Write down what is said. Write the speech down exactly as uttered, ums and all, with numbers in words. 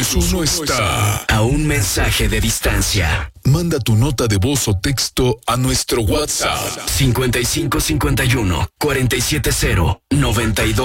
tres uno está a un mensaje de distancia. Manda tu nota de voz o texto a nuestro WhatsApp cincuenta y cinco cincuenta y uno cuarenta y siete cero noventa y dos